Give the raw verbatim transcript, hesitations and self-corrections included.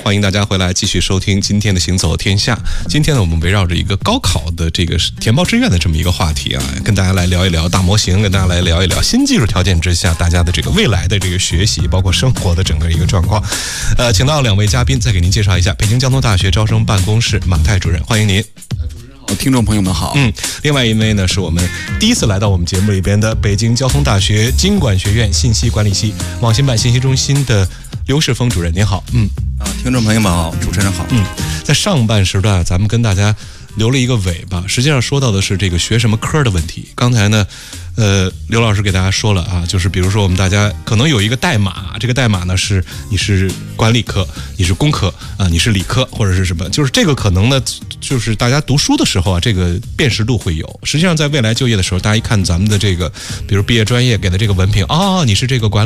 欢迎大家回来继续收听今天的行走天下。今天呢，我们围绕着一个高考的这个填报志愿的这么一个话题啊，跟大家来聊一聊大模型，跟大家来聊一聊新技术条件之下大家的这个未来的这个学习，包括生活的整个一个状况。呃，请到两位嘉宾，再给您介绍一下北京交通大学招生办公室马泰主任，欢迎您。 听众朋友们好。 嗯，另外一位呢是我们第一次来到我们节目里边的北京交通大学经管学院信息管理系网信办信息中心的刘世峰主任，您好。嗯啊，听众朋友们好，主持人好。 嗯，在上半时段咱们跟大家留了一个尾巴，实际上说到的是这个学什么科的问题。刚才呢呃，刘老师给大家说了啊，就是比如说我们大家可能有一个代码，这个代码呢是你是管理科，你是工科啊，你是理科或者是什么，就是这个可能呢，就是大家读书的时候啊，这个辨识度会有。实际上在未来就业的时候，大家一看咱们的这个，比如毕业专业给的这个文凭，哦，你是这个管理。